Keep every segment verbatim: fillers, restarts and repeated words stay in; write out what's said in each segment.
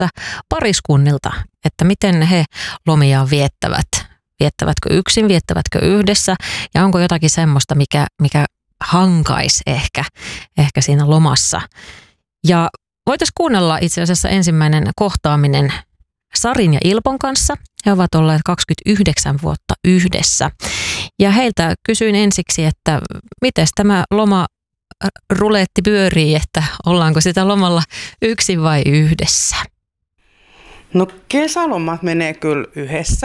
kysymästä pariskunnilta, että miten he lomiaan viettävät. Viettävätkö yksin, viettävätkö yhdessä ja onko jotakin semmoista, mikä, mikä hankaisi ehkä, ehkä siinä lomassa. Ja voitaisiin kuunnella itse asiassa ensimmäinen kohtaaminen Sarin ja Ilpon kanssa. He ovat olleet kaksikymmentäyhdeksän vuotta yhdessä. Ja heiltä kysyin ensiksi, että miten tämä loma ruletti pyörii, että ollaanko sitä lomalla yksin vai yhdessä? No kesälomat menee kyllä yhdessä.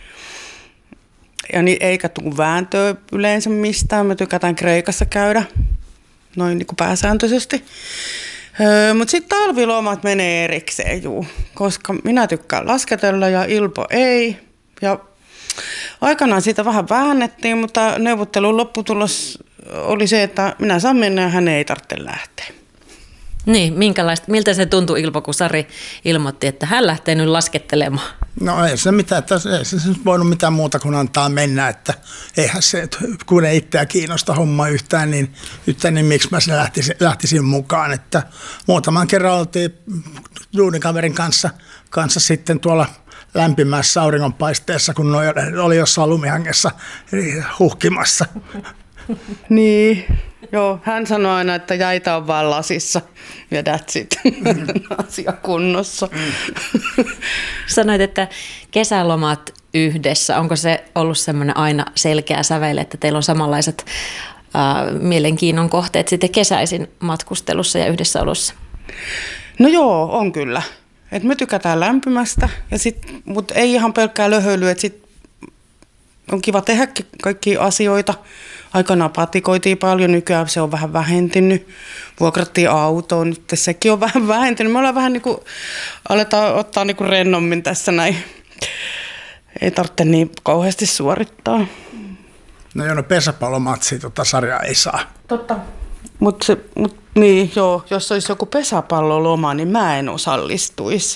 Ja niin eikä tule vääntöä yleensä mistään. Me tykätään Kreikassa käydä, noin niin kuin pääsääntöisesti. Öö, Mutta sitten talvilomat menee erikseen, juu, koska minä tykkään lasketella ja Ilpo ei. Ja aikanaan siitä vähän väännettiin, mutta neuvottelun lopputulos oli se, että minä saan mennä ja hän ei tarvitse lähteä. Niin, minkälaista, miltä se tuntui Ilpo, kun Sari ilmoitti, että hän lähtee nyt laskettelemaan? No ei se mitään, että ei se voinut mitään muuta kuin antaa mennä, että eihän se, kun ei itseä kiinnosta homma yhtään, niin, yhtään, niin miksi mä se lähtisin, lähtisin mukaan. Että muutaman kerran oltiin duunikaverin kanssa, kanssa sitten tuolla lämpimässä auringonpaisteessa, kun oli jossain lumihangessa huhkimassa. Niin, joo, hän sanoi aina, että jäitä on vaan lasissa ja that's it, mm. asia kunnossa. Mm. Sanoit, että kesälomat yhdessä, onko se ollut semmoinen aina selkeä sävel, että teillä on samanlaiset äh, mielenkiinnon kohteet sitten kesäisin matkustelussa ja yhdessäolossa? No joo, on kyllä. Et me tykätään lämpimästä, ja sit, mutta ei ihan pelkkää löhöilyä, että sit on kiva tehdä kaikkia asioita. Aikanaan patikoitiin paljon, nykyään se on vähän vähentynyt. Vuokrattiin autoon, nyt sekin on vähän vähentynyt. Me ollaan vähän niin kuin, aletaan ottaa niin kuin rennommin tässä näin. Ei tarvitse niin kauheasti suorittaa. No joo, no pesäpallomatsia tota sarjaa ei saa. Totta. Mutta mut, niin, joo, jos olisi joku pesäpalloloma, niin mä en osallistuisi.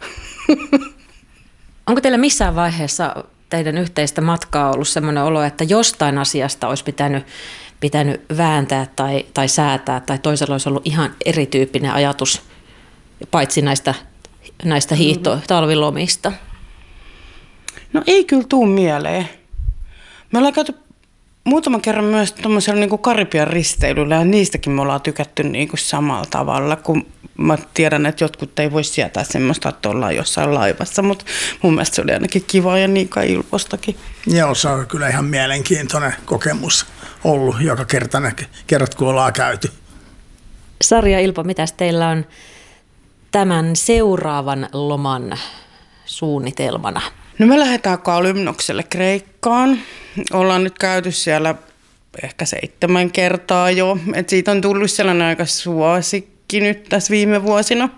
Onko teillä missään vaiheessa teidän yhteistä matkaa ollut semmoinen olo, että jostain asiasta olisi pitänyt, pitänyt vääntää tai, tai säätää, tai toisella olisi ollut ihan erityyppinen ajatus, paitsi näistä, näistä hiihto- talvilomista? No ei kyllä tuu mieleen. Me ollaan käyty muutaman kerran myös tuommoisella niin kuin Karibian risteilyllä, ja niistäkin me ollaan tykätty niin kuin samalla tavalla, kun mä tiedän, että jotkut ei voi sietää semmoista, että ollaan jossain laivassa, mutta mun mielestä se oli ainakin kiva ja niin kai Ilpostakin. Joo, se on kyllä ihan mielenkiintoinen kokemus ollut joka kerta, kerrat kun ollaan käyty. Sari ja Ilpo, mitäs teillä on tämän seuraavan loman suunnitelmana? No me lähdetään Kalymnokselle Kreikkaan. Ollaan nyt käyty siellä ehkä seitsemän kertaa jo. Et siitä on tullut sellainen aika suosikki nyt tässä viime vuosina.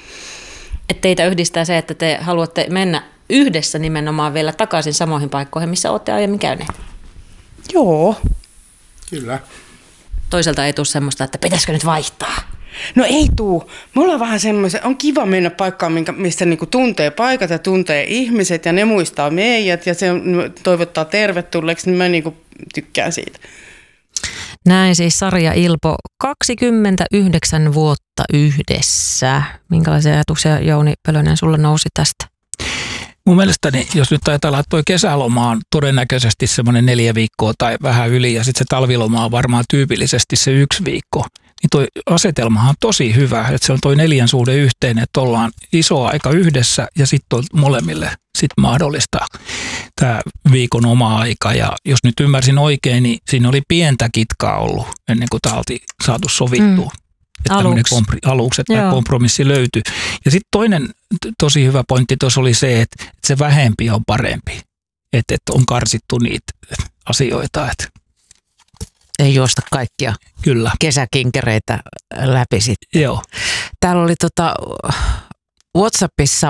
Et teitä yhdistää se, että te haluatte mennä yhdessä nimenomaan vielä takaisin samoihin paikkoihin, missä olette aiemmin käyneet? Joo. Kyllä. Toiselta ei tule semmoista, että pitäisikö nyt vaihtaa? No ei tuu. Me ollaan vähän semmoisen, on kiva mennä paikkaan, mistä niinku tuntee paikat ja tuntee ihmiset ja ne muistaa meidät ja se toivottaa tervetulleeksi, niin mä niinku tykkään siitä. Näin siis Sari ja Ilpo, kaksikymmentäyhdeksän vuotta yhdessä. Minkälaisia ajatuksia, Jouni Pölönen, sulle nousi tästä? Mun mielestäni, jos nyt ajatellaan, että toi kesäloma on todennäköisesti semmoinen neljä viikkoa tai vähän yli ja sitten se talviloma on varmaan tyypillisesti se yksi viikko, niin toi asetelmahan on tosi hyvä, että se on toi neljän suhde yhteen, että ollaan iso aika yhdessä ja sitten on molemmille sit mahdollista tämä viikon oma aika. Ja jos nyt ymmärsin oikein, niin siinä oli pientä kitkaa ollut ennen kuin tämä oltiin saatu sovittua. Mm. Että Aluksi. Kompri- aluksi, että tämä kompromissi löytyi. Ja sitten toinen tosi hyvä pointti tuossa oli se, että se vähempi on parempi. Että, että on karsittu niitä asioita. Että ei juosta kaikkia Kyllä. kesäkinkereitä läpi sitten. Joo. Täällä oli tota WhatsAppissa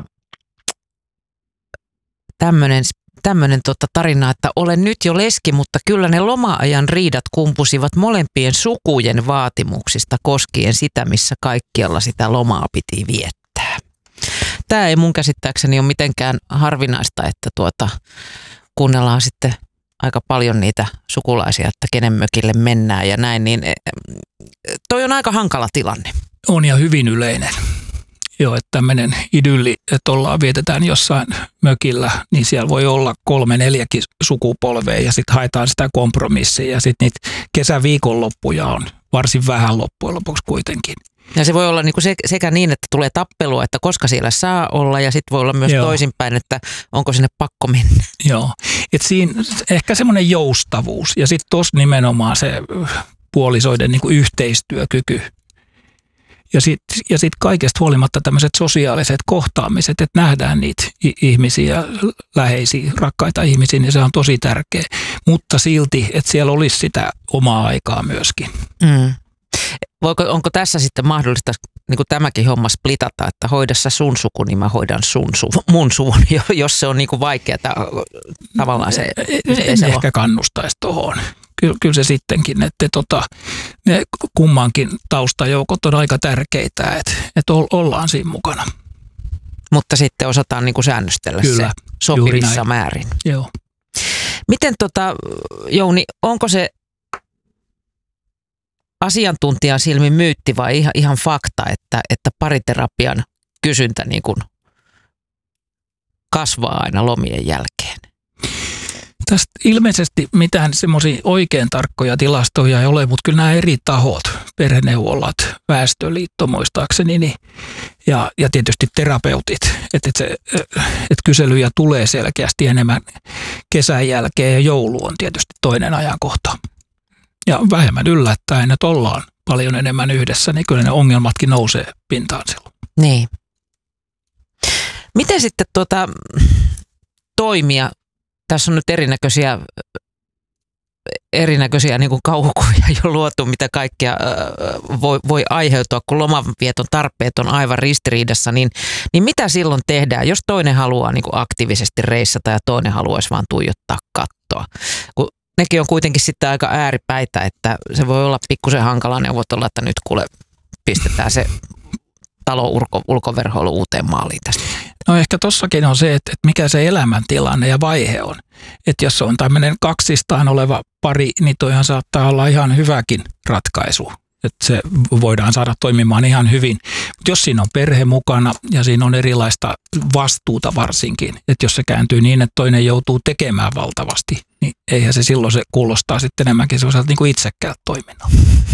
tämmöinen tämmöinen tota tarina, että olen nyt jo leski, mutta kyllä ne loma-ajan riidat kumpusivat molempien sukujen vaatimuksista koskien sitä, missä kaikkialla sitä lomaa piti viettää. Tämä ei mun käsittääkseni ole mitenkään harvinaista, että tuota, kuunnellaan sitten aika paljon niitä sukulaisia, että kenen mökille mennään ja näin, niin toi on aika hankala tilanne. On ja hyvin yleinen. Joo, että tämmöinen idylli, että ollaan, vietetään jossain mökillä, niin siellä voi olla kolme, neljäkin sukupolvea ja sitten haetaan sitä kompromissia ja sitten niitä kesäviikonloppuja on varsin vähän loppujen lopuksi kuitenkin. Ja se voi olla niinku se, sekä niin, että tulee tappelua, että koska siellä saa olla ja sitten voi olla myös Joo. toisinpäin, että onko sinne pakko mennä. Joo, että siinä ehkä semmoinen joustavuus ja sitten tuossa nimenomaan se puolisoiden niinku yhteistyökyky. Ja sitten ja sit kaikesta huolimatta tämmöiset sosiaaliset kohtaamiset, että nähdään niitä ihmisiä, läheisiä, rakkaita ihmisiä, niin se on tosi tärkeä. Mutta silti, että siellä olisi sitä omaa aikaa myöskin. Mm. Voiko, onko tässä sitten mahdollista niin kuin tämäkin homma splitata, että hoida sä sun suku, niin mä hoidan sun suvu, mun suvun, jos se on niin kuin vaikeaa tavallaan se. En se ehkä kannustaisi tuohon. Kyllä, kyllä se sittenkin, että tota, ne kummankin taustajoukot on aika tärkeitä, että, että ollaan siinä mukana. Mutta sitten osataan niin kuin säännöstellä kyllä, se sopivissa määrin. Joo. Miten tota, Jouni, onko se asiantuntijan silmin myytti vai ihan, ihan fakta, että, että pariterapian kysyntä niin kuin kasvaa aina lomien jälkeen? Tästä ilmeisesti mitään semmoisia oikein tarkkoja tilastoja ei ole, mutta kyllä nämä eri tahot, perheneuvolat, Väestöliitto muistaakseni niin, ja, ja tietysti terapeutit, että et et kyselyjä tulee selkeästi enemmän kesän jälkeen ja joulu on tietysti toinen ajankohta. Ja vähemmän yllättäen, että ollaan paljon enemmän yhdessä, niin kyllä ne ongelmatkin nousee pintaan silloin. Niin. Miten sitten tuota, toimia? Tässä on nyt erinäköisiä, erinäköisiä niin kuin kauhukuvia jo luotu, mitä kaikkea voi, voi aiheutua, kun lomanvieton tarpeet on aivan ristiriidassa. Niin, niin mitä silloin tehdään, jos toinen haluaa niin kuin aktiivisesti reissata ja toinen haluaisi vaan tuijottaa kattoa? Kun nekin on kuitenkin sitten aika ääripäitä, että se voi olla pikkusen hankala neuvotella, että nyt kuule pistetään se talo ulko, ulkoverhoilu uuteen maaliin tästä. No ehkä tossakin on se, että mikä se elämäntilanne ja vaihe on. Että jos on tämmöinen kaksistaan oleva pari, niin toihan saattaa olla ihan hyväkin ratkaisu. Että se voidaan saada toimimaan ihan hyvin. Mutta jos siinä on perhe mukana ja siinä on erilaista vastuuta varsinkin, että jos se kääntyy niin, että toinen joutuu tekemään valtavasti, niin eihän se silloin se kuulostaa sitten enemmänkin sellaiselta niin kuin itsekkäältä toiminnalta.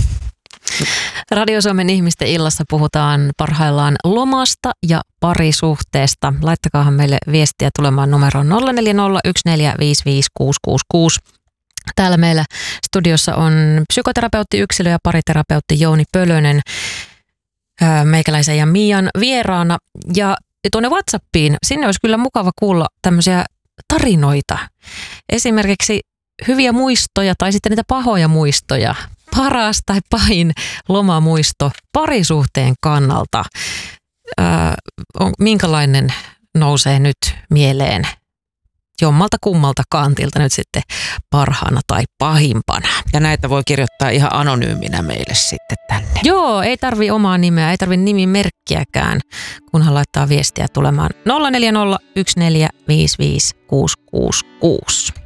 Radio Suomen ihmisten illassa puhutaan parhaillaan lomasta ja parisuhteesta. Laittakaahan meille viestiä tulemaan numeroon nolla neljä nolla yksi neljä viisi viisi kuusi kuusi kuusi. Täällä meillä studiossa on psykoterapeutti, yksilö- ja pariterapeutti Jouni Pölönen meikäläisen ja Mian vieraana. Ja tuonne WhatsAppiin, sinne olisi kyllä mukava kuulla tämmöisiä tarinoita. Esimerkiksi hyviä muistoja tai sitten niitä pahoja muistoja. Paras tai pahin lomamuisto parisuhteen kannalta. Ää, on, minkälainen nousee nyt mieleen jommalta kummalta kantilta nyt sitten parhaana tai pahimpana? Ja näitä voi kirjoittaa ihan anonyyminä meille sitten tänne. Joo, ei tarvi omaa nimeä, ei tarvi nimimerkkiäkään, kunhan laittaa viestiä tulemaan nolla neljä nolla yksi neljä viisi viisi kuusi kuusi kuusi.